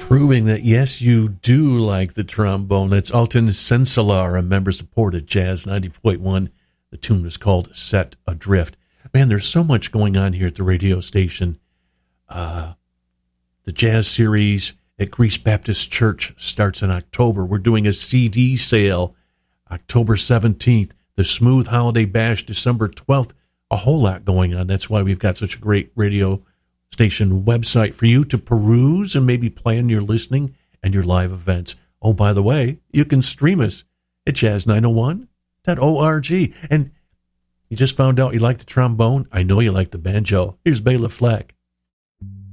Proving that, yes, you do like the trombone. That's Alton Sensalar, a member-supported Jazz 90.1. The tune is called Set Adrift. Man, there's so much going on here at the radio station. The Jazz series at Greece Baptist Church starts in October. We're doing a CD sale October 17th. The Smooth Holiday Bash, December 12th. A whole lot going on. That's why we've got such a great radio station website for you to peruse and maybe plan your listening and your live events. Oh, by the way, you can stream us at jazz901.org. And you just found out you like the trombone. I know you like the banjo. Here's Bela Fleck.